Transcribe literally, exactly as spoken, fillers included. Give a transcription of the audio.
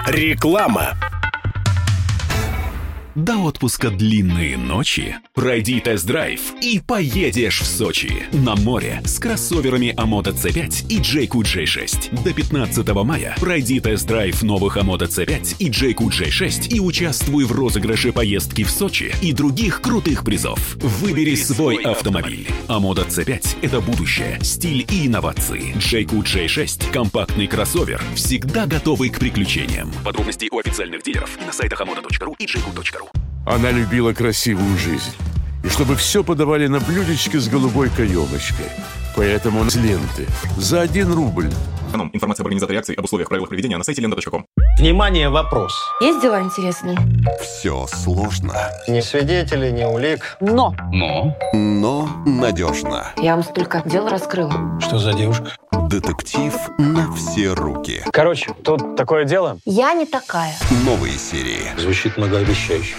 Реклама. До отпуска длинные ночи. Пройди тест-драйв и поедешь в Сочи. На море с кроссоверами Амода си пять и джей кью джей шесть. До пятнадцатого мая пройди тест-драйв новых Амода си пять и джей кью джей шесть и участвуй в розыгрыше поездки в Сочи и других крутых призов. Выбери свой автомобиль. Амода си пять – это будущее, стиль и инновации. джей кью джей шесть – компактный кроссовер, всегда готовый к приключениям. Подробности у официальных дилеров и на сайтах амода точка ру и джей кью точка ру. Она любила красивую жизнь. И чтобы все подавали на блюдечке с голубой каемочкой. Поэтому он с ленты. За один рубль. Эконом. Информация об организаторе акций, об условиях, правилах проведения на сайте лента точка ком. Внимание, вопрос. Есть дела интересные? Все сложно. Ни свидетелей, ни улик. Но. Но. Но надежно. Я вам столько дел раскрыла. Что за девушка? Детектив на все руки. Короче, тут такое дело. Я не такая. Новые серии. Звучит многообещающе.